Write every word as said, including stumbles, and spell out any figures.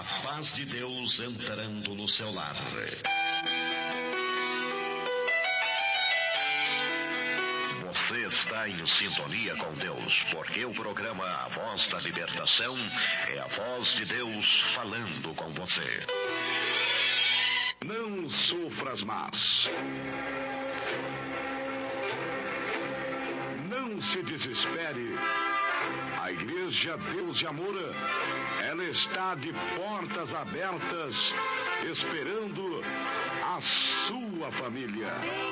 paz de Deus entrando no seu lar. Você está em sintonia com Deus, porque o programa A Voz da Libertação é a voz de Deus falando com você. Não sofras mais. Não se desespere. A Igreja Deus de Amor, ela está de portas abertas, esperando a sua família.